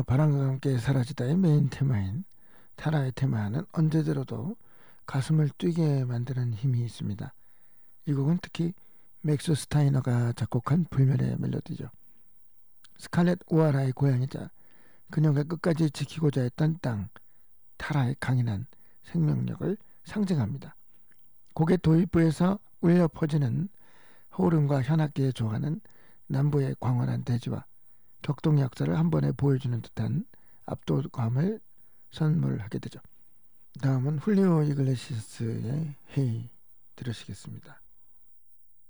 바람과 함께 사라지다의 메인 테마인 타라의 테마는 언제 들어도 가슴을 뛰게 만드는 힘이 있습니다. 이 곡은 특히 맥스 스타이너가 작곡한 불멸의 멜로디죠. 스칼렛 오하라의 고향이자 그녀가 끝까지 지키고자 했던 땅 타라의 강인한 생명력을 상징합니다. 곡의 도입부에서 울려 퍼지는 호른과 현악기에 조하는 남부의 광활한 대지와 격동의 역사를 한 번에 보여주는 듯한 압도감을 선물하게 되죠. 다음은 훌리오 이글레시아스의 헤이 들으시겠습니다.